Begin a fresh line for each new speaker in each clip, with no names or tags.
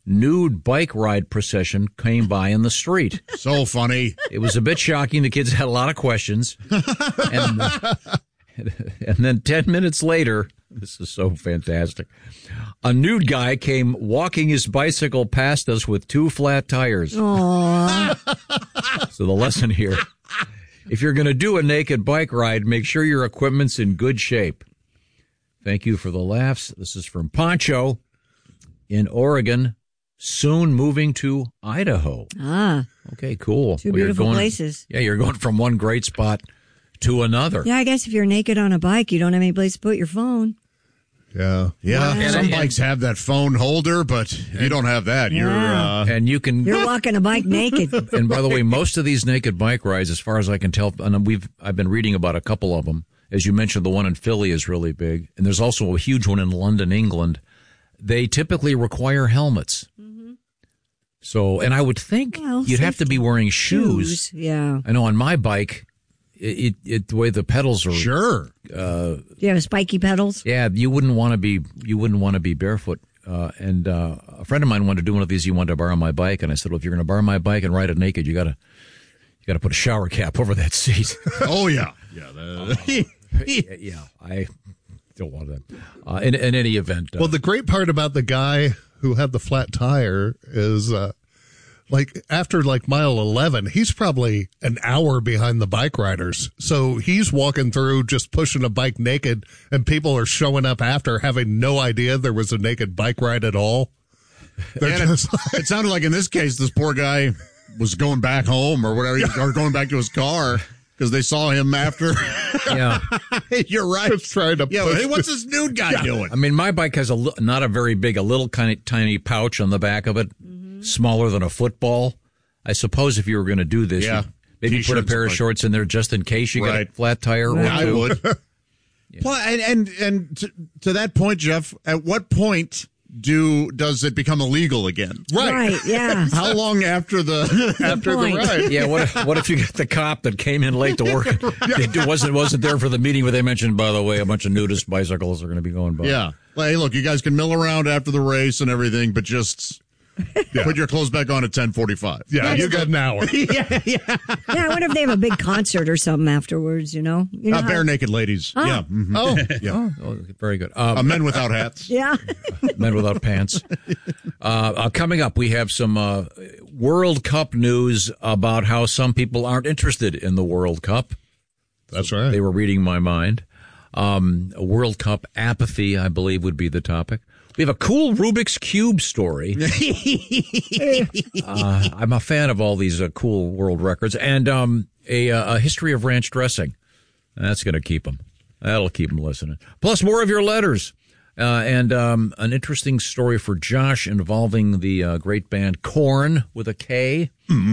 nude bike ride procession came by in the street.
So funny.
It was a bit shocking. The kids had a lot of questions. And then 10 minutes later, this is so fantastic, a nude guy came walking his bicycle past us with 2 flat tires.
Aww.
So the lesson here, if you're going to do a naked bike ride, make sure your equipment's in good shape. Thank you for the laughs. This is from Poncho in Oregon, soon moving to Idaho. Okay, cool.
2 beautiful places.
Yeah, you're going from one great spot to another.
Yeah, I guess if you're naked on a bike, you don't have any place to put your phone.
Yeah.
Wow.
Some bikes have that phone holder, but you don't have that.
And you're
walking a bike naked.
And by the way, most of these naked bike rides, as far as I can tell, and I've been reading about a couple of them. As you mentioned, the one in Philly is really big, and there's also a huge one in London, England. They typically require helmets. Mm-hmm. So, and I would think you'd have to be wearing shoes.
Yeah.
I know on my bike, the way the pedals are.
Sure.
Do you have spiky pedals?
Yeah, you wouldn't want to be barefoot. And a friend of mine wanted to do one of these. He wanted to borrow my bike, and I said, "Well, if you're going to borrow my bike and ride it naked, you got to put a shower cap over that seat."
Oh yeah,
yeah. I don't want that. In any event.
Well, the great part about the guy who had the flat tire is, after mile 11, he's probably an hour behind the bike riders. So he's walking through just pushing a bike naked, and people are showing up after having no idea there was a naked bike ride at all.
It sounded like in this case, this poor guy was going back home or whatever, or going back to his car because they saw him after.
Yeah.
You're right.
Just trying to
hey, what's this nude guy doing?
I mean, my bike has not a very big, a little kind of tiny pouch on the back of it, smaller than a football. I suppose if you were going to do this, maybe put a pair of shorts in there just in case you got a flat tire.
I would. Well, and to that point, Jeff, at what point does it become illegal again?
Right, yeah.
How long after the ride?
Yeah, what if you got the cop that came in late to work? It wasn't there for the meeting where they mentioned, by the way, a bunch of nudist bicycles are going to be going by.
Yeah. Well, hey, look, you guys can mill around after the race and everything, but just put your clothes back on at 10:45.
Yeah, you got an hour.
Yeah, I wonder if they have a big concert or something afterwards,
Bare naked ladies.
Oh.
Yeah. Mm-hmm.
Oh, very good.
Men without hats.
Yeah.
Men without pants. Coming up, we have some World Cup news about how some people aren't interested in the World Cup.
That's right.
They were reading my mind. A World Cup apathy, I believe, would be the topic. We have a cool Rubik's Cube story. I'm a fan of all these cool world records. And a history of ranch dressing. That's going to keep them. That'll keep them listening. Plus more of your letters. And an interesting story for Josh involving the great band Korn with a K.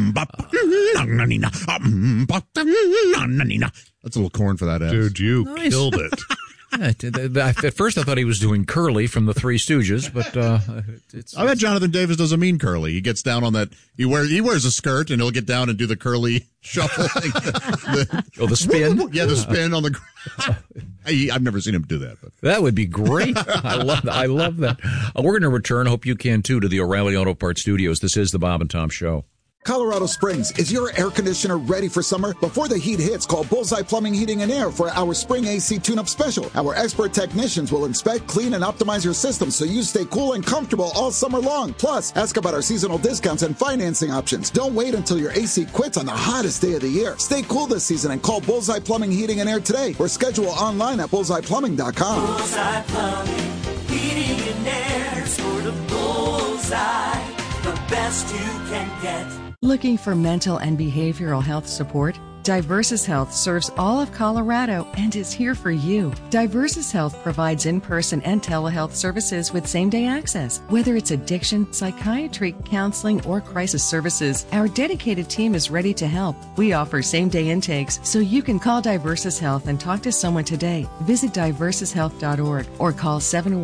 That's a little corn for that ass.
Dude, you killed it.
At first, I thought he was doing Curly from the Three Stooges, but
I bet Jonathan Davis does a mean Curly. He gets down on that. He wears a skirt, and he'll get down and do the Curly shuffle.
The spin.
Yeah, the spin on the. I've never seen him do that, but
that would be great. I love that. We're going to return. Hope you can too to the O'Reilly Auto Parts Studios. This is the Bob and Tom Show.
Colorado Springs, is your air conditioner ready for summer? Before the heat hits, call Bullseye Plumbing, Heating, and Air for our spring AC tune-up special. Our expert technicians will inspect, clean, and optimize your system so you stay cool and comfortable all summer long. Plus, ask about our seasonal discounts and financing options. Don't wait until your AC quits on the hottest day of the year. Stay cool this season and call Bullseye Plumbing, Heating, and Air today or schedule online at bullseyeplumbing.com.
Bullseye Plumbing, Heating, and Air, sort of Bullseye, the best you can get.
Looking for mental and behavioral health support? Diversus Health serves all of Colorado and is here for you. Diversus Health provides in-person and telehealth services with same-day access. Whether it's addiction, psychiatry, counseling, or crisis services, our dedicated team is ready to help. We offer same-day intakes, so you can call Diversus Health and talk to someone today. Visit diversushealth.org or call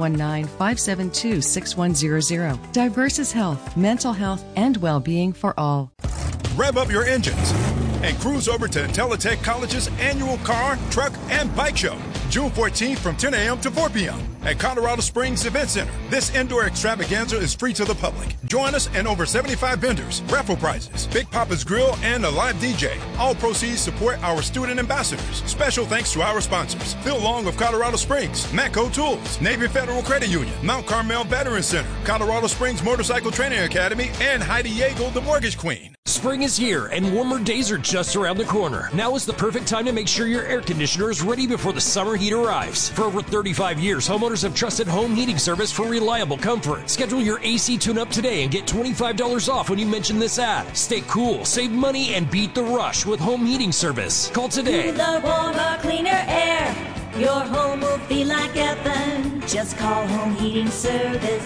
719-572-6100. Diversus Health, mental health and well-being for all.
Rev up your engines and cruise over to Teletech College's annual car, truck, and bike show. June 14th from 10 a.m. to 4 p.m. at Colorado Springs Event Center. This indoor extravaganza is free to the public. Join us and over 75 vendors, raffle prizes, Big Papa's Grill, and a live DJ. All proceeds support our student ambassadors. Special thanks to our sponsors: Phil Long of Colorado Springs, Matco Tools, Navy Federal Credit Union, Mount Carmel Veterans Center, Colorado Springs Motorcycle Training Academy, and Heidi Yeagle, the Mortgage Queen.
Spring is here and warmer days are just around the corner. Now is the perfect time to make sure your air conditioner is ready before the summer heat arrives. For over 35 years, homeowners have trusted Home Heating Service for reliable comfort. Schedule your AC tune-up today and get $25 off when you mention this ad. Stay cool, save money, and beat the rush with Home Heating Service. Call today.
The warmer, cleaner air. Your home will feel like heaven. Just call Home Heating Service.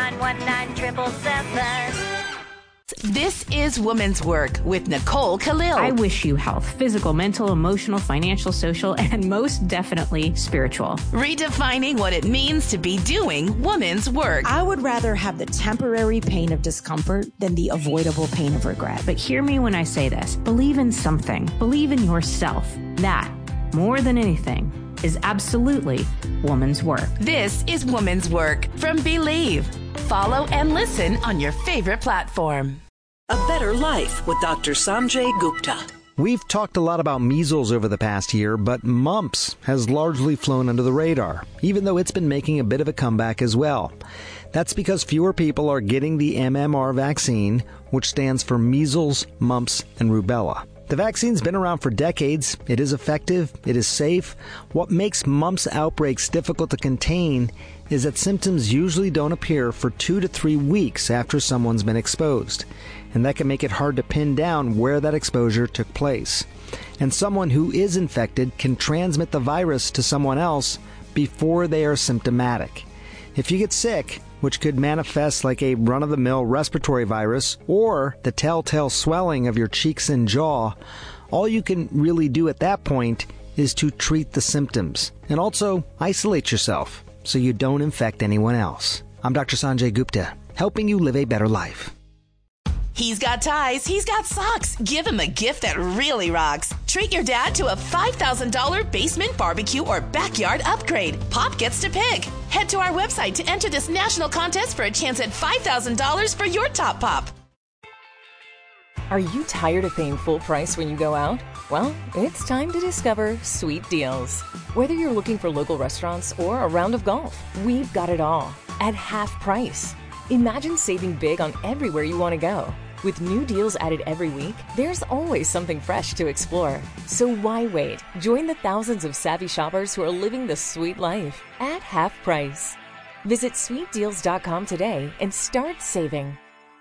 5919-777. This is Woman's Work with Nicole Khalil.
I wish you health, physical, mental, emotional, financial, social, and most definitely spiritual.
Redefining what it means to be doing woman's work.
I would rather have the temporary pain of discomfort than the avoidable pain of regret.
But hear me when I say this. Believe in something. Believe in yourself. That, more than anything, is absolutely woman's work.
This is Woman's Work from Believe. Follow and listen on your favorite platform.
A Better Life with Dr. Sanjay Gupta.
We've talked a lot about measles over the past year, but mumps has largely flown under the radar, even though it's been making a bit of a comeback as well. That's because fewer people are getting the MMR vaccine, which stands for measles, mumps, and rubella. The vaccine's been around for decades. It is effective. It is safe. What makes mumps outbreaks difficult to contain is that symptoms usually don't appear for 2 to 3 weeks after someone's been exposed. And that can make it hard to pin down where that exposure took place. And someone who is infected can transmit the virus to someone else before they are symptomatic. If you get sick, which could manifest like a run-of-the-mill respiratory virus or the telltale swelling of your cheeks and jaw, all you can really do at that point is to treat the symptoms and also isolate yourself so you don't infect anyone else. I'm Dr. Sanjay Gupta, helping you live a better life.
He's got ties, he's got socks. Give him a gift that really rocks. Treat your dad to a $5,000 basement barbecue or backyard upgrade. Pop gets to pick. Head to our website to enter this national contest for a chance at $5,000 for your top pop.
Are you tired of paying full price when you go out? Well, it's time to discover Sweet Deals. Whether you're looking for local restaurants or a round of golf, we've got it all at half price. Imagine saving big on everywhere you want to go. With new deals added every week, there's always something fresh to explore. So why wait? Join the thousands of savvy shoppers who are living the sweet life at half price. Visit sweetdeals.com today and start saving.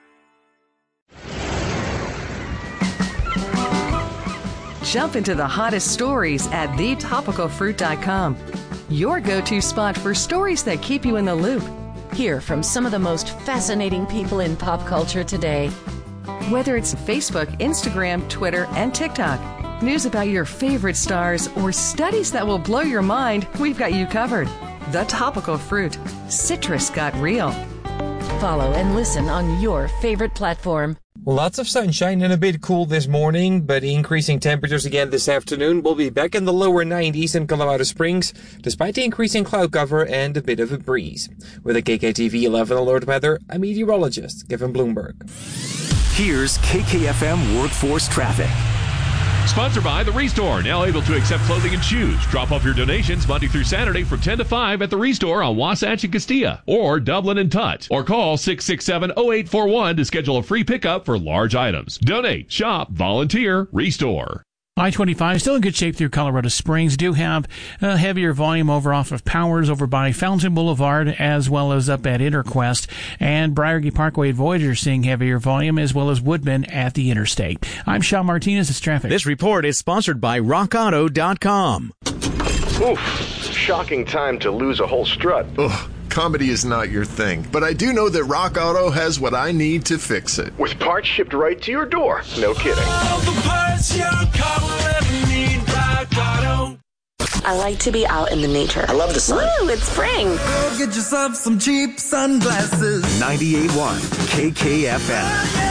Jump into the hottest stories at thetopicalfruit.com. Your go-to spot for stories that keep you in the loop. Hear from some of the most fascinating people in pop culture today. Whether it's Facebook, Instagram, Twitter, and TikTok, news about your favorite stars, or studies that will blow your mind, we've got you covered. The Topical Fruit. Citrus got real. Follow and listen on your favorite platform.
Lots of sunshine and a bit cool this morning, but increasing temperatures again this afternoon. We'll be back in the lower 90s in Colorado Springs, despite the increasing cloud cover and a bit of a breeze. With a KKTV 11 alert weather, I'm meteorologist Kevin Bloomberg.
Here's KKFM Workforce Traffic.
Sponsored by The Restore, now able to accept clothing and shoes. Drop off your donations Monday through Saturday from 10 to 5 at The Restore on Wasatch and Castilla, or Dublin and Tutt. Or call 667-0841 to schedule a free pickup for large items. Donate, shop, volunteer, Restore.
I-25 still in good shape through Colorado Springs. Do have a heavier volume over off of Powers over by Fountain Boulevard, as well as up at Interquest. And Briargate Parkway at Voyager seeing heavier volume, as well as Woodman at the interstate. I'm Sean Martinez. It's traffic.
This report is sponsored by RockAuto.com.
Oof, shocking time to lose a whole strut.
Ugh. Comedy is not your thing, but I do know that Rock Auto has what I need to fix it.
With parts shipped right to your door. No kidding.
All the parts your car will ever need, Rock Auto.
I like to be out in the nature. I love the sun. Woo, it's spring.
Go get yourself some cheap sunglasses.
98.1 KKFM.